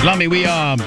Lummy, we got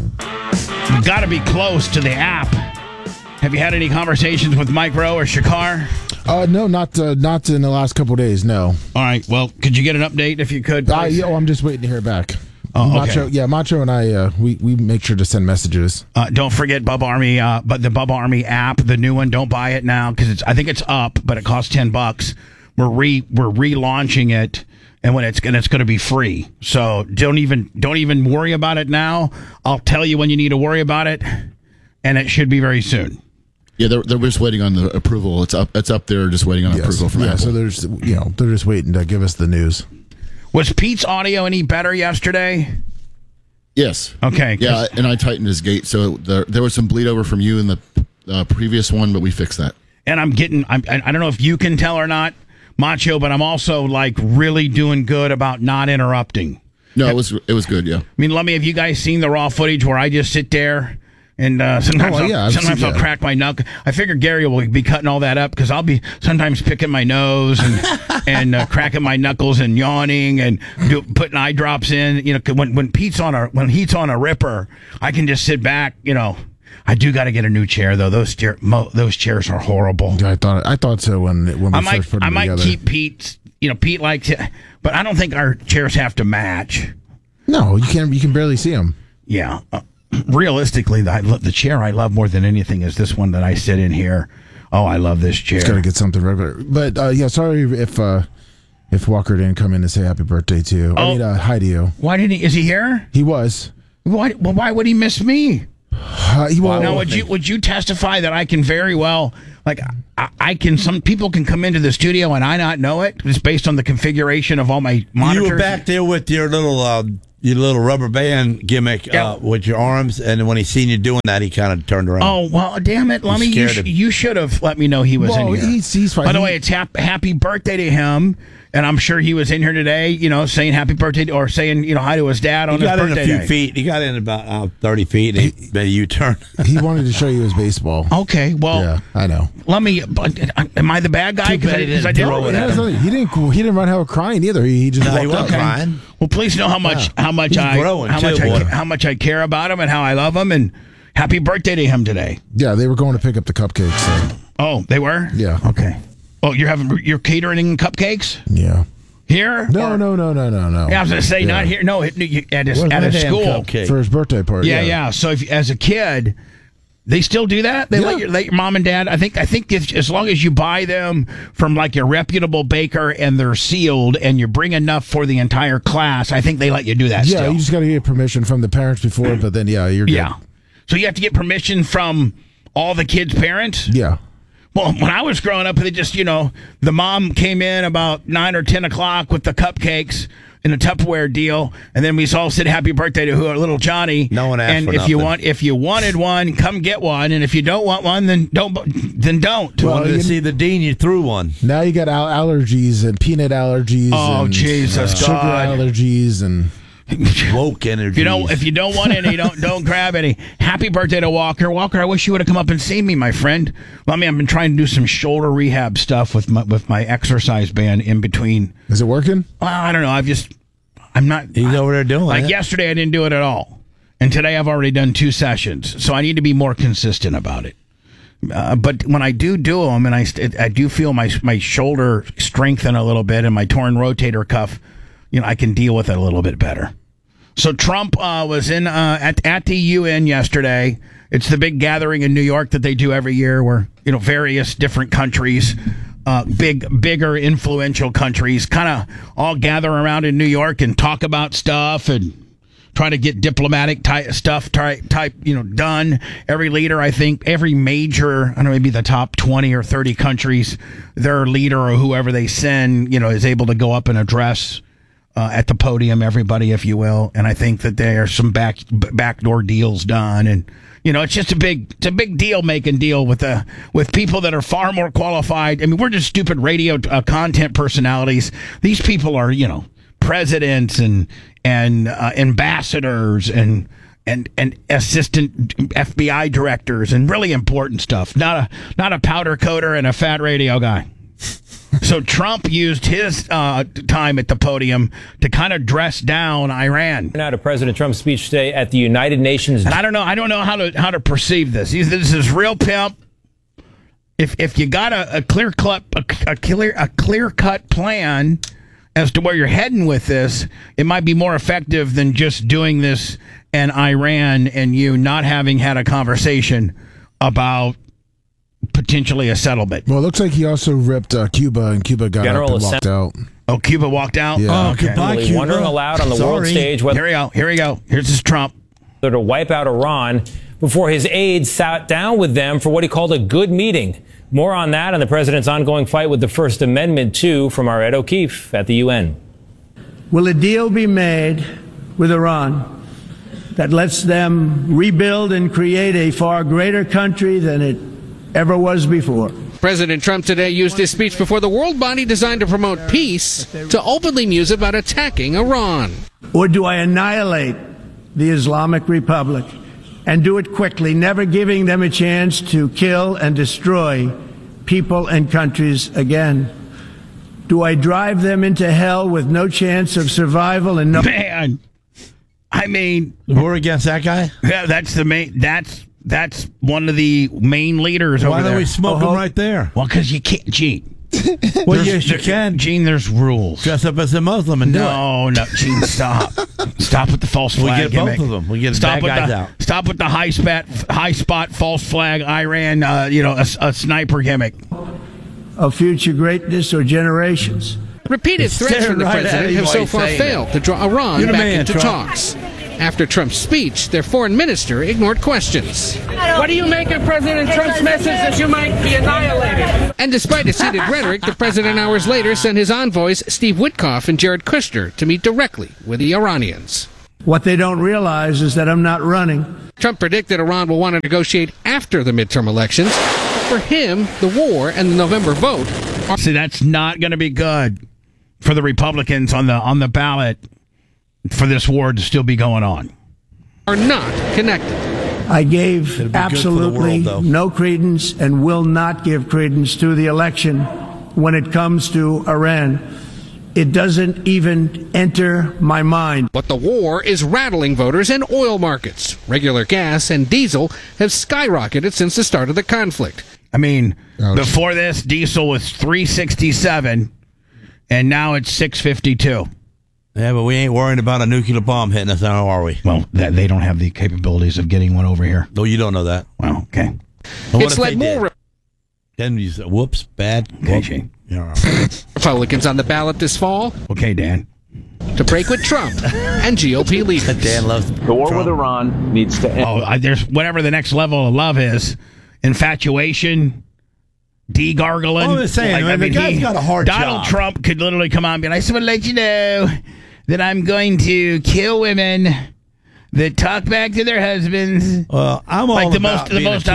to be close to the app. Have you had any conversations with Mike Rowe or Shakar? No, not in the last couple of days, no. All right, well, could you get an update if you could? I'm just waiting to hear back. Oh, okay. Macho and I, we make sure to send messages. Don't forget Bubba Army, but the Bubba Army app, the new one, don't buy it now because I think it's up, but it costs $10. We're relaunching it, and it's going to be free. So don't even worry about it now. I'll tell you when you need to worry about it, and it should be very soon. Yeah, they're just waiting on the approval. It's up there, just waiting on approval from Apple. So they're just waiting to give us the news. Was Pete's audio any better yesterday? Yes. Okay. Yeah, and I tightened his gate, so there was some bleed over from you in the previous one, but we fixed that. And I don't know if you can tell or not, Macho, but I'm also like really doing good about not interrupting. No, it was good. Yeah. I mean, let me. Have you guys seen the raw footage where I just sit there? And sometimes I'll crack my knuckle. I figure Gary will be cutting all that up because I'll be sometimes picking my nose and cracking my knuckles and yawning and putting eye drops in. You know, when he's on a ripper, I can just sit back. You know, I do got to get a new chair though. Those chairs are horrible. Yeah, I thought so when we first put them together. I might keep Pete's. You know, Pete likes it, but I don't think our chairs have to match. No, you can. You can barely see them. Yeah. Realistically, the chair I love more than anything is this one that I sit in here. Oh, I love this chair. It's got to get something regular. But sorry if Walker didn't come in and say happy birthday to you. I mean, hi to you. Why didn't he? Is he here? He was. Why? Well, why would he miss me? Now, would you testify that I can very well, like, I can? Some people can come into the studio and I not know it just based on the configuration of all my monitors. You were back there with your little rubber band gimmick with your arms, and when he seen you doing that, he kind of turned around. Oh, well, damn it, Lummy, you should have let me know he was in here. He's fine. By the way, it's happy birthday to him, and I'm sure he was in here today, you know, saying happy birthday or saying, you know, hi to his dad on his birthday day. He got in a few feet. He got in about 30 feet, and he made a U-turn. He wanted to show you his baseball. Okay, well, yeah, I know. Lummy, am I the bad guy? Because I didn't throw it at him. He didn't run out crying either. He just he wasn't crying. Well, please know how much I care about him and how I love him, and happy birthday to him today. Yeah, they were going to pick up the cupcakes. So. Oh, they were? Yeah. Okay. Oh, you're catering cupcakes? Yeah. Here? No. Yeah, I was going to say not here. No, at his school for his birthday party. Yeah. So as a kid. They still do that? They let your mom and dad. I think as long as you buy them from like a reputable baker and they're sealed and you bring enough for the entire class, I think they let you do that. Yeah, still. You just got to get permission from the parents before, but then you're good. Yeah. So you have to get permission from all the kids' parents? Yeah. Well, when I was growing up, they just the mom came in about 9 or 10 o'clock with the cupcakes in a Tupperware deal, and then we all said happy birthday to little Johnny. No one asked and for nothing. If you wanted one, come get one, and if you don't want one, then don't. Well, to see the dean, you threw one. Now you got allergies and peanut allergies. Oh, and, Jesus sugar God. allergies and woke energy. If you don't want any, don't grab any. Happy birthday to Walker. Walker, I wish you would have come up and seen me, my friend. Well, I mean, I've been trying to do some shoulder rehab stuff with my exercise band in between. Is it working? Well, I don't know. I'm not. He's over there doing like yesterday, I didn't do it at all, and today I've already done 2 sessions. So I need to be more consistent about it. But when I do them, and I do feel my shoulder strengthen a little bit, and my torn rotator cuff, I can deal with it a little bit better. So Trump was in at the UN yesterday. It's the big gathering in New York that they do every year, where various different countries. Bigger, influential countries kind of all gather around in New York and talk about stuff and try to get diplomatic stuff done. Every leader, I think, every major, I don't know, maybe the top 20 or 30 countries, their leader or whoever they send, is able to go up and address at the podium, everybody, if you will. And I think that there are some backdoor deals done, and it's just a big deal making deal with people that are far more qualified. I mean, we're just stupid radio content personalities. These people are, presidents and ambassadors and assistant FBI directors and really important stuff. Not a powder coater and a fat radio guy. So Trump used his time at the podium to kind of dress down Iran. Now to President Trump's speech today at the United Nations. And I don't know how to perceive this. This is real pimp. If you got a clear cut plan as to where you're heading with this, it might be more effective than just doing this in Iran and you not having had a conversation about potentially a settlement. Well, it looks like he also ripped Cuba, and Cuba got up and walked out. Oh, Cuba walked out? Yeah. Oh, okay. Goodbye, Cuba. Wondering aloud on the world stage whether Here we go. Here's this Trump. to wipe out Iran before his aides sat down with them for what he called a good meeting. More on that and the president's ongoing fight with the First Amendment, too, from our Ed O'Keefe at the UN. Will a deal be made with Iran that lets them rebuild and create a far greater country than it ever was before? President Trump today used his speech before the world body designed to promote peace to openly muse about attacking Iran. Or do I annihilate the Islamic Republic and do it quickly, never giving them a chance to kill and destroy people and countries again? Do I drive them into hell with no chance of survival and no... Man, I mean... We're against that guy? Yeah, that's the main... That's one of the main leaders over there. Why don't we smoke him right there? Well, because you can't, Gene. Well, yes, you can. Gene, there's rules. Dress up as a Muslim and do it. No, Gene, stop. Stop with the false flag. We get both of them. We get bad guys out. Stop with the high spot, false flag, Iran, a sniper gimmick. of future greatness or generations. Repeated threats from the president have so far failed to draw Iran back into talks. After Trump's speech, their foreign minister ignored questions. What do you make of President Trump's message that you might be annihilated? And despite his heated rhetoric, the president hours later sent his envoys, Steve Witkoff and Jared Kushner, to meet directly with the Iranians. What they don't realize is that I'm not running. Trump predicted Iran will want to negotiate after the midterm elections. But for him, the war and the November vote are... See, that's not going to be good for the Republicans on the ballot for this war to still be going on. Are not connected. I gave absolutely no credence and will not give credence to the election when it comes to Iran. It doesn't even enter my mind. But the war is rattling voters and oil markets. Regular gas and diesel have skyrocketed since the start of the conflict. I mean, before this, diesel was $3.67, and now it's $6.52. Yeah, but we ain't worrying about a nuclear bomb hitting us now, are we? Well, they don't have the capabilities of getting one over here. No, you don't know that. Well, okay. Well, It's led more then you say, whoops, bad. Okay, Shane. Yeah. Republicans on the ballot this fall Okay, Dan. to break with Trump and GOP leaders. Dan loves The war with Iran needs to end. There's whatever the next level of love is. Infatuation. De-gargling. I'm just saying, the guy's got a hard Donald job. Trump could literally come on and be like, I just want to let you know that I'm going to kill women that talk back to their husbands. Well, I'm all like the about most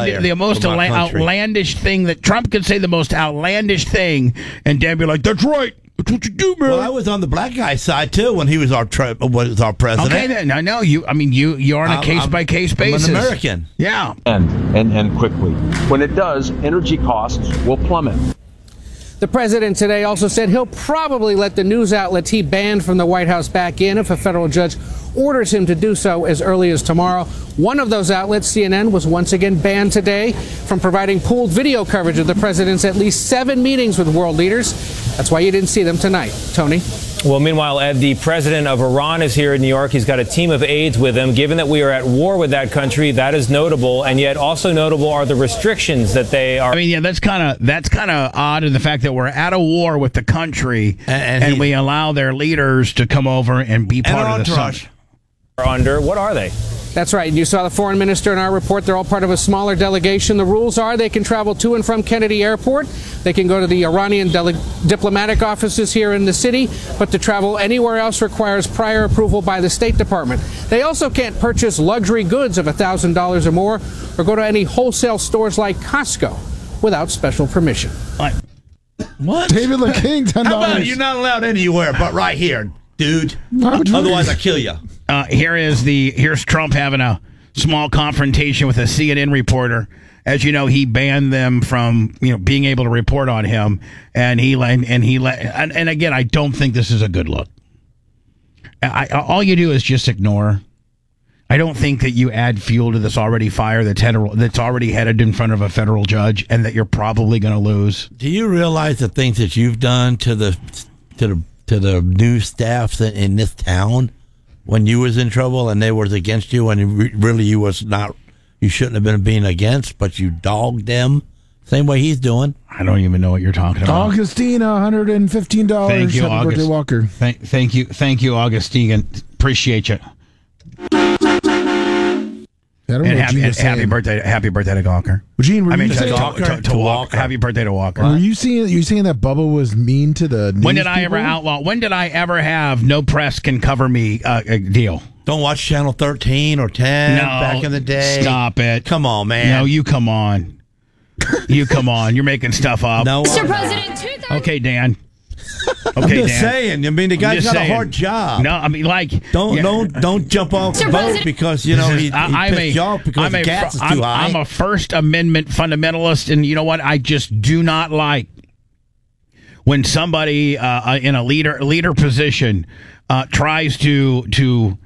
outlandish thing that Trump could say, the most outlandish thing, and Dan be like, "That's right, that's what you do, man." Well, I was on the black guy's side too when he was our president. Okay, then I know you. I mean, you're on a case by case basis. I'm an American. Yeah. And quickly. When it does, energy costs will plummet. The president today also said he'll probably let the news outlets he banned from the White House back in if a federal judge orders him to do so as early as tomorrow. One of those outlets, CNN, was once again banned today from providing pooled video coverage of the president's at least 7 meetings with world leaders. That's why you didn't see them tonight. Tony? Well, meanwhile, Ed, the president of Iran is here in New York. He's got a team of aides with him. Given that we are at war with that country, that is notable. And yet also notable are the restrictions that they are. I mean, yeah, that's kind of odd in the fact that we're at a war with the country and we allow their leaders to come over and be part of the summit. Under. What are they? That's right. You saw the foreign minister in our report. They're all part of a smaller delegation. The rules are they can travel to and from Kennedy Airport. They can go to the Iranian diplomatic offices here in the city. But to travel anywhere else requires prior approval by the State Department. They also can't purchase luxury goods of $1,000 or more or go to any wholesale stores like Costco without special permission. What? David LeKing, $10. How about you're not allowed anywhere but right here, dude? Otherwise, I kill you. Here's Trump having a small confrontation with a CNN reporter, as you know, he banned them from being able to report on him, and again, I don't think this is a good look. All you do is just ignore. I don't think that you add fuel to this already fire that's already headed in front of a federal judge, and that you're probably going to lose. Do you realize the things that you've done to the news staffs in this town when you was in trouble and they was against you, and really you shouldn't have been being against, but you dogged them? Same way he's doing. I don't even know what you're talking about. Augustine, $115. Thank you, Happy birthday, Walker. Thank you, Augustine. Appreciate you. Happy birthday to Gawker. Gene, to Walker. Happy birthday to Walker. Were you saying that Bubba was mean to the news When did I ever outlaw? When did I ever have no press can cover me deal? Don't watch Channel 13 or 10 back in the day. Stop it. Come on, man. No, you come on. You come on. You're making stuff up. No, Mr. President, Okay, Dan. I'm just saying. I mean, the guy's got a hard job. No, I mean, don't jump off the boat because he pissed you off because the gas is too high. I'm a First Amendment fundamentalist, and you know what? I just do not like when somebody in a leader position tries to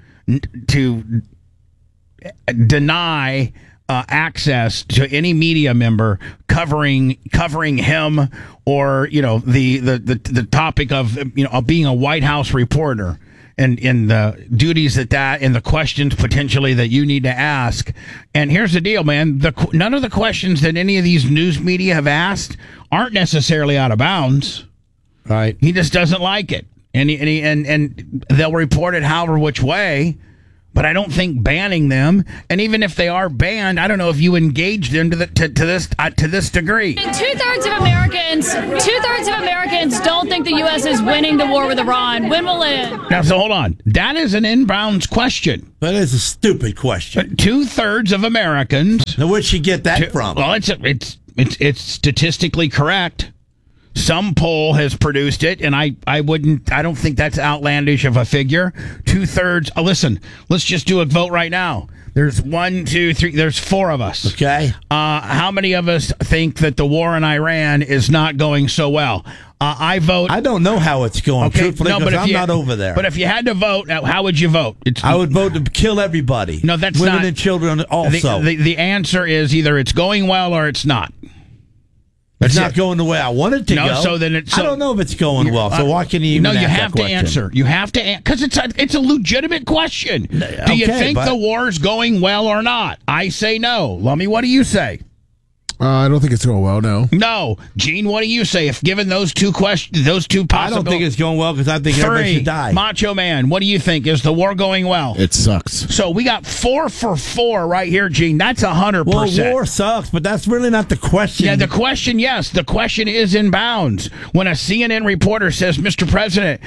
deny access to any media member covering him or the topic of being a White House reporter and the duties that and the questions potentially that you need to ask. And here's the deal, man. None of the questions that any of these news media have asked aren't necessarily out of bounds. Right. He just doesn't like it. And they'll report it however which way. But I don't think banning them, and even if they are banned, I don't know if you engage them to this degree. Two-thirds of Americans don't think the U.S. is winning the war with Iran. When will it end? Now, so hold on. That is an inbounds question. That is a stupid question. 2/3 of Americans. Now, where'd she get that from? Well, it's statistically correct. Some poll has produced it, and I don't think that's outlandish of a figure. 2/3. Listen, let's just do a vote right now. There's 1, 2, 3. There's 4 of us. Okay. How many of us think that the war in Iran is not going so well? I vote. I don't know how it's going. Okay, truthfully, because I'm not over there. But if you had to vote, how would you vote? I would vote to kill everybody. No, that's women not. And children also. The answer is either it's going well or it's not. It's not going the way I want it to go. So then I don't know if it's going well. So why can you even you ask have that to question? answer. You have to because it's a legitimate question. Do you think the war's going well or not? I say no. Lummy, what do you say? I don't think it's going well, no. No. Gene, what do you say? If given those two questions, those two possible... I don't think it's going well because I think everybody should die. Macho Man, what do you think? Is the war going well? It sucks. So we got 4 for 4 right here, Gene. That's 100%. Well, war sucks, but that's really not the question. Yeah, the question, yes. The question is in bounds. When a CNN reporter says, Mr. President,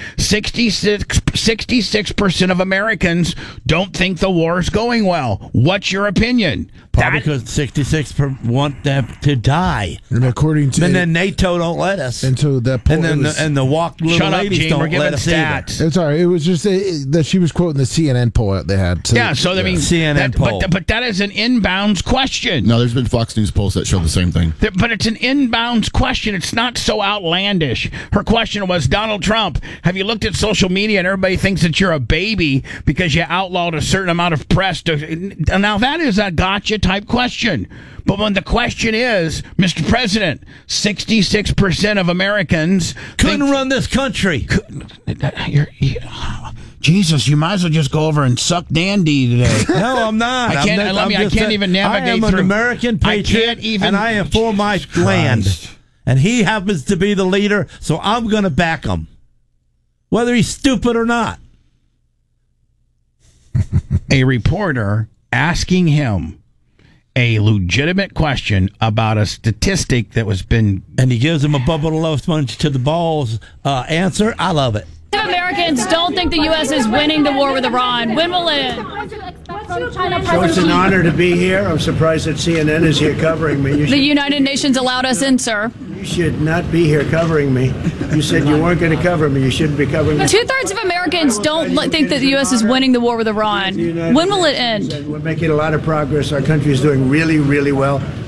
66% of Americans don't think the war is going well. What's your opinion? Probably because 66% want them to die. And according to... And then NATO don't let us. And so that poll... And the walk little shut ladies up, Gene. don't let us stats. It's all right. It was just that she was quoting the CNN poll that they had. So, yeah, so I mean... CNN poll. But that is an inbounds question. No, there's been Fox News polls that show the same thing. But it's an inbounds question. It's not so outlandish. Her question was, Donald Trump, have you looked at social media and everybody thinks that you're a baby because you outlawed a certain amount of press? Now, that is a gotcha type question. But when the question is, Mr. President, 66% of Americans couldn't run this country. Jesus, you might as well just go over and suck dandy today. No, I'm not. I can't even navigate I am through. an American patriot, and I am for my land. And he happens to be the leader, so I'm going to back him, whether he's stupid or not. A reporter asking him a legitimate question about a statistic that was been... And he gives him a bubble love sponge to the balls answer. I love it. Americans don't think the U.S. is winning the war with Iran. When will it end? So it's an honor to be here. I'm surprised that CNN is here covering me. The United Nations allowed us in, sir. You should not be here covering me. You said you weren't going to cover me. You shouldn't be covering me. 2/3 of Americans don't think that the U.S. is winning the war with Iran. When will it end? We're making a lot of progress. Our country is doing really, really well.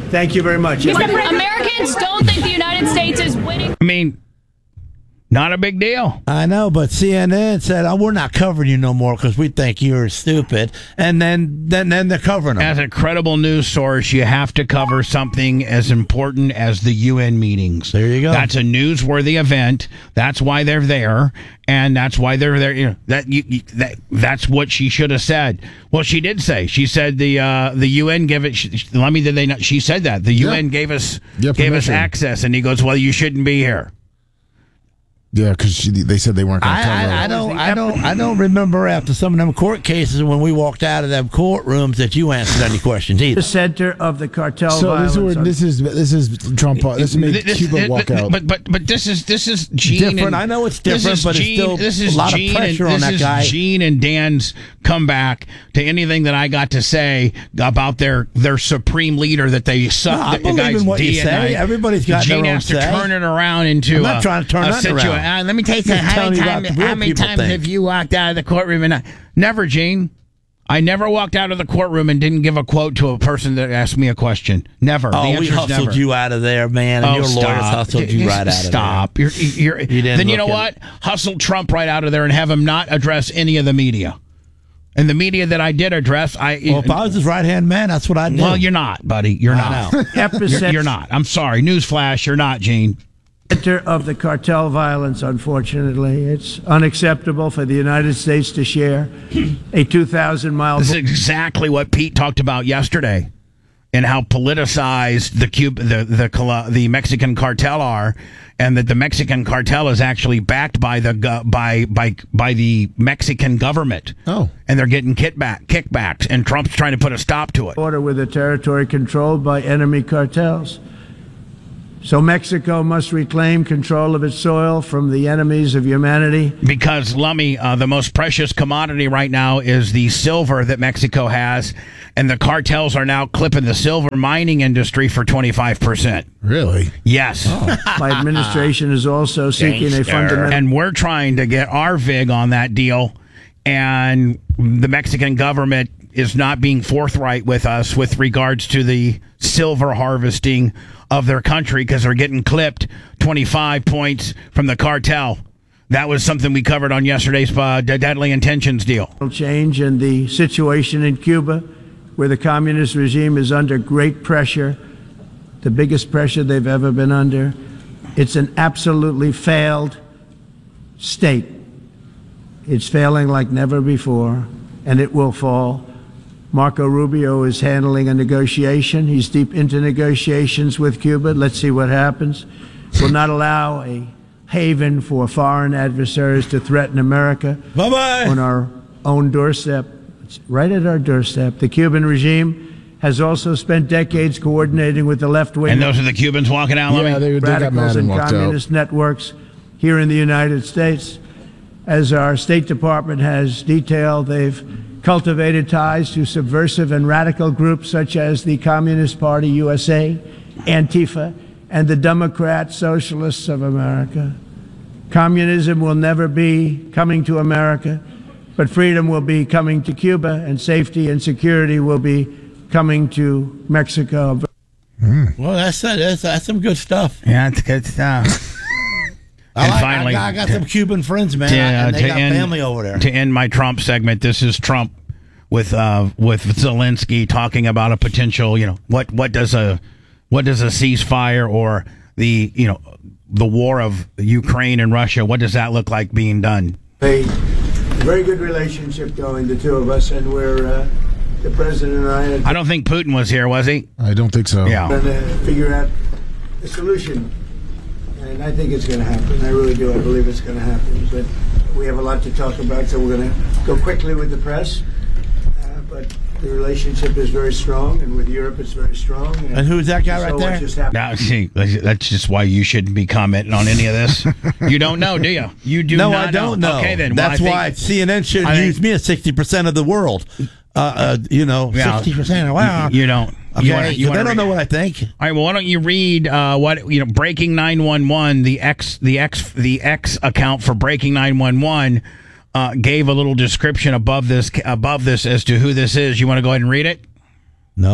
Thank you very much. Americans don't think the United States is winning. I mean, not a big deal. I know, but CNN said, "Oh, we're not covering you no more because we think you're stupid." And then they're covering them. As a credible news source, you have to cover something as important as the UN meetings. There you go. That's a newsworthy event. That's why they're there, and that's why they're there. You know, that's what she should have said. Well, she did say. She said the UN give it. Let me. Did they not? She said that the UN gave us access, and he goes, "Well, you shouldn't be here." Yeah, because they said they weren't going to cover it. I don't remember after some of them court cases when we walked out of them courtrooms that you answered any questions either. The center of the cartel So violence. this is Trump. This made Cuba walk out. But this is Gene. Different. And, I know it's different, but Gene, it's still a lot of pressure on that guy. This is Gene and Dan's comeback to anything that I got to say about their supreme leader that they suck. I believe in what you say. Everybody's got Gene their own has to say. turn it around into I'm not trying to turn that around. Let me tell you something. How many times have you walked out of the courtroom and never, Gene? I never walked out of the courtroom and didn't give a quote to a person that asked me a question. Never. Oh, we hustled you out of there, man, and your lawyers hustled you right out of there. Stop. Then you know what? Hustle Trump right out of there and have him not address any of the media. And the media that I did address, well, if I was his right-hand man, that's what I'd do. Well, you're not, buddy. You're not. You're not. I'm sorry. Newsflash, you're not, Gene. Center of the cartel violence, unfortunately. It's unacceptable for the United States to share a 2,000-mile... This is exactly what Pete talked about yesterday and how politicized the Mexican cartel are, and that the Mexican cartel is actually backed by the Mexican government. Oh. And they're getting kickbacks, and Trump's trying to put a stop to it. ...border with a territory controlled by enemy cartels. So Mexico must reclaim control of its soil from the enemies of humanity. Because, Lummy, the most precious commodity right now is the silver that Mexico has, and the cartels are now clipping the silver mining industry for 25%. Really? Yes. Oh. My administration is also seeking a fundamental... And we're trying to get our VIG on that deal, and the Mexican government is not being forthright with us with regards to the silver harvesting of their country because they're getting clipped 25 points from the cartel. That was something we covered on yesterday's Deadly Intentions deal. Change in the situation in Cuba, where the communist regime is under great pressure, the biggest pressure they've ever been under. It's an absolutely failed state. It's failing like never before, and it will fall. Marco Rubio is handling a negotiation. He's deep into negotiations with Cuba. Let's see what happens. We'll not allow a haven for foreign adversaries to threaten America. Bye-bye. On our own doorstep. It's right at our doorstep. The Cuban regime has also spent decades coordinating with the left wing. And those are the Cubans walking out. Yeah, they got mad and walked communist networks here in the United States. As our State Department has detailed, they've cultivated ties to subversive and radical groups such as the Communist Party USA, Antifa, and the Democrat Socialists of America. Communism will never be coming to America, but freedom will be coming to Cuba, and safety and security will be coming to Mexico. Well, that's some good stuff. Yeah, that's good stuff. And finally, I got some Cuban friends, man, and they got family over there. To end my Trump segment, this is Trump with Zelensky talking about a potential, what does a ceasefire or the war of Ukraine and Russia, what does that look like being done? A very good relationship going, the two of us, and we're the president and I don't think Putin was here, was he? I don't think so. Yeah. Going to figure out a solution. And I think it's going to happen. I really do. I believe it's going to happen. But we have a lot to talk about, so we're going to go quickly with the press. But the relationship is very strong, and with Europe, it's very strong. And who's that guy right there? Now, see, that's just why you shouldn't be commenting on any of this. You don't know, do you? You do not know. No, I don't know. Okay, then. That's why CNN should use me as 60% of the world. 60%. Wow. You don't. Okay, they don't know what I think. All right. Well, why don't you read Breaking 911? The X account for Breaking 911 gave a little description above this as to who this is. You want to go ahead and read it? No.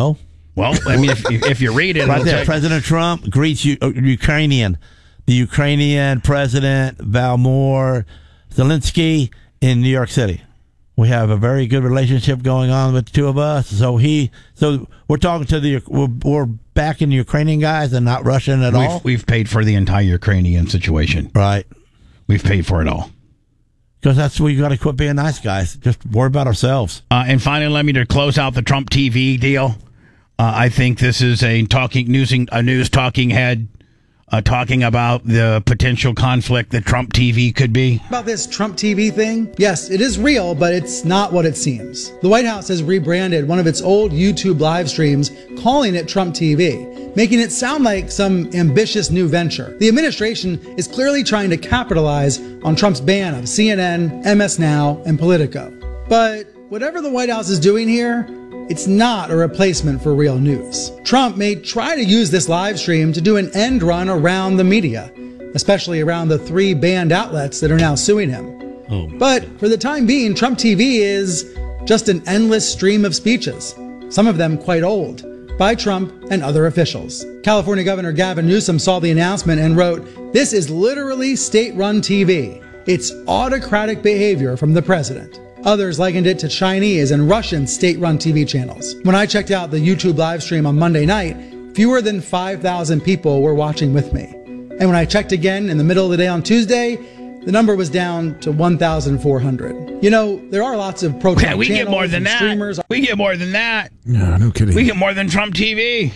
Well, I mean, if you read it, Right it'll there, take- President Trump greets Ukrainian. The Ukrainian President Volodymyr Zelensky in New York City. We have a very good relationship going on with the two of us. So we're talking to we're backing the Ukrainian guys and not Russian at all. We've paid for the entire Ukrainian situation. Right. We've paid for it all. Because that's we got to quit being nice guys. Just worry about ourselves. And finally, let me to close out the Trump TV deal. I think this is a news talking head talking about the potential conflict that Trump TV could be. About this Trump TV thing, yes, it is real, but it's not what it seems. The White House has rebranded one of its old YouTube live streams, calling it Trump TV, making it sound like some ambitious new venture. The administration is clearly trying to capitalize on Trump's ban of CNN, MS Now, and Politico. But whatever the White House is doing here, it's not a replacement for real news. Trump may try to use this live stream to do an end run around the media, especially around the 3 banned outlets that are now suing him. But for the time being, Trump TV is just an endless stream of speeches, some of them quite old, by Trump and other officials. California Governor Gavin Newsom saw the announcement and wrote, "This is literally state-run TV. It's autocratic behavior from the president." Others likened it to Chinese and Russian state-run TV channels. When I checked out the YouTube live stream on Monday night, fewer than 5,000 people were watching with me. And when I checked again in the middle of the day on Tuesday, the number was down to 1,400. You know, there are lots of pro-Trump We channels get more than and that. streamers. We get more than that. No, no kidding. We get more than Trump TV.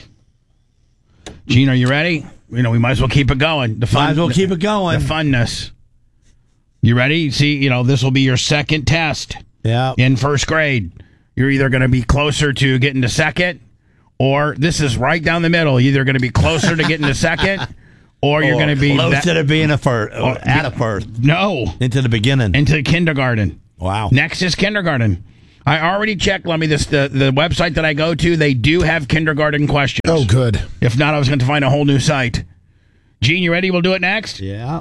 Gene, are you ready? You know, we might as well keep it going. Might as well keep it going. The funness. You ready? See, this will be your second test. Yeah. In first grade. You're either going to be closer to getting to second, or this is right down the middle. You're either going to be closer to getting to second, or you're going to be closer to being a first, or at a first. No. Into the beginning. Into kindergarten. Wow. Next is kindergarten. I already checked. The website that I go to, they do have kindergarten questions. Oh, good. If not, I was going to find a whole new site. Gene, you ready? We'll do it next? Yeah.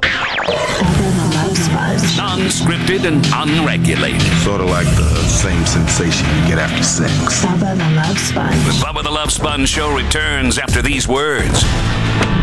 Non-scripted and unregulated. Sort of like the same sensation you get after sex. The Bubba the Love Sponge Show returns after these words.